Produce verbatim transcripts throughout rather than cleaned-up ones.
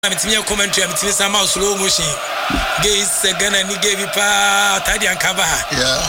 I'm a commentary, I'm a somehow slow motion. Gay is a gun and he gave you pa tidy and cover. Yeah.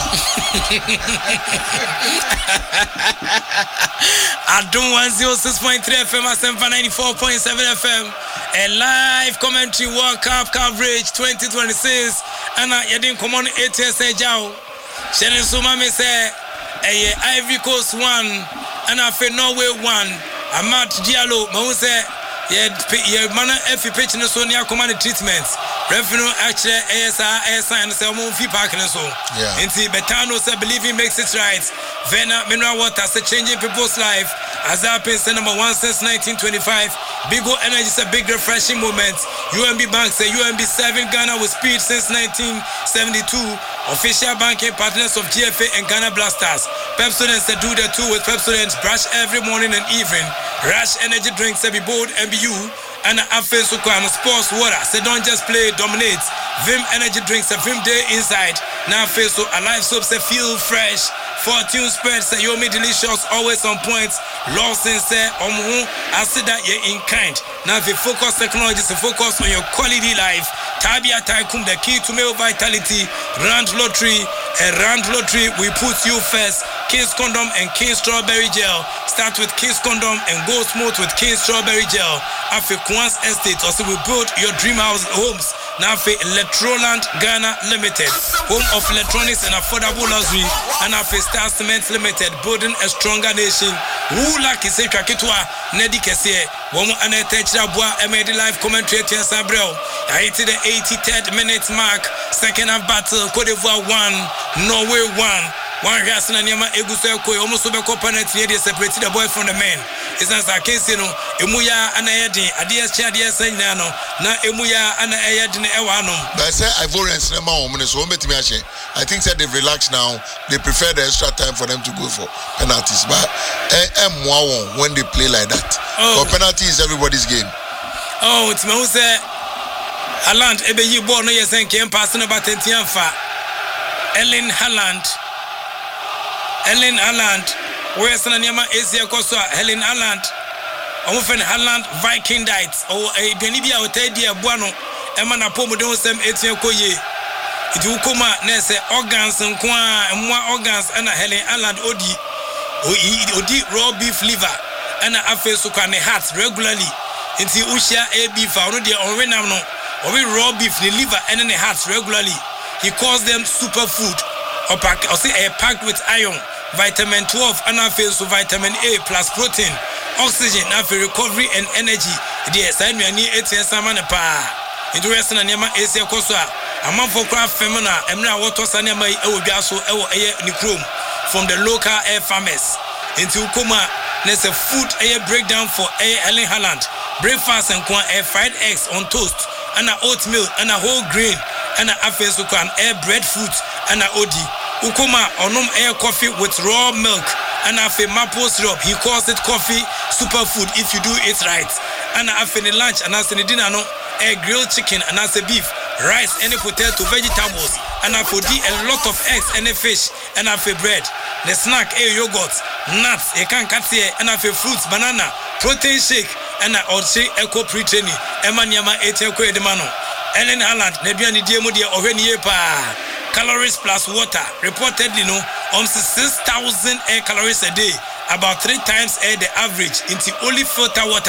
I don't want zero six point three F M at seven ninety-four point seven F M. A live commentary World Cup coverage twenty twenty-six. And I didn't come on A T S A Jow. Shannon Sumami say a Ivory Coast one and I feel Norway one. Amat Diallo, Mose. Yeah, yeah, man, if you pitch in the Sonia command treatments, revenue actually A S R, A S I, and some fee parking and so. Yeah. And see, Betano said, believe he makes it right. Vena mineral water, say changing people's life. As happens, number one since nineteen twenty-five. Bigo Energy is a big refreshing moment. U M B Bank say U M B serving Ghana with speed since nineteen seventy-two. Official banking partners of G F A and Ghana Blasters. Pepsodent say do the two with Pepsodent. Brush every morning and evening. Rush energy drinks say be bold and be you. And Afe Sukwan sports water say don't just play, dominate. Vim energy drinks say Vim day inside. Now face so alive soap say feel fresh. Fortune spread say you me delicious, always on point. Lawson say omu I say that you're in kind. Now if you focus technology, so focus on your quality life. Tabia Taikum, the key to male vitality. Rand Lottery, a Rand Lottery, we put you first. King's Condom and King's Strawberry Gel. Start with King's Condom and go smooth with King's Strawberry Gel. After Kwans Estate, also we build your dream house homes. Now for Electroland Ghana Limited, home of electronics and affordable luxury. And after Star Cement Limited, building a stronger nation. Who like is a Kakitwa, Nedi Kese, Woman and a Techabwa, I made a live commentary to Sabrel. I hit the eighty-third minute mark, second half battle, Cote d'Ivoire one, Norway one. One Rassan and Yama Egusako, almost over Copanat, separated the boy from the man. It's not a case, you know, Emuya and Ayadi, Adias Chadia Sainano, na Emuya and Ayadin Ewano. But I say Ivorians never home in so many I think that they've relaxed now. They prefer the extra time for them to go for penalties. But M one when they play like that. Oh. For penalty is everybody's game. Oh, it's Mose Haaland, Ebe you born no yes and came passing about Tentianfa. Ellen Haaland. Ellen Haaland, where's Nanyama Asia Kosa, Helen Haaland, often Haaland Viking diets, or a Benibia or Tedia Buano, Emana Pomodon Sem Etienne Koye. It will come out, Nesse, organs and Kwa, and more organs, and a Helen Haaland Odi, Odi raw beef liver, and a Afe Sukane hats regularly. Into Usha A beef, or the Orenamno, or raw beef, the liver, and the hats regularly. He calls them superfood, or pack, or say a packed with iron. Vitamin twelve and so vitamin A plus protein, oxygen, for recovery and energy. Yes, I mean, it's a salmon pa. Into Western and Yama Asia Kosa, a month for craft femina, and now what was an Yama Ewaso Air Nicrum from the local air farmers. Into Kuma, there's a food air breakdown for A. Ellen Haaland. Breakfast and corn air fried eggs on toast, and a oatmeal, and a whole grain, and a afesukan air breadfruit, and a odi. Ukuma onum air coffee with raw milk and afe maple syrup. He calls it coffee superfood if you do it right. And afe the lunch and as the dinner no a grilled chicken and as a beef, rice and a potato, vegetables and afe a lot of eggs and a fish and afe bread. The snack a yogurt, nuts, a can here and afe fruits, banana, protein shake and a orche eco pre-training. Emanyama ete ko edemano. Ellen Haaland nebiani diemu dia orenie pa. Calories plus water reportedly no on six thousand air calories a day, about three times air the average into only filter water.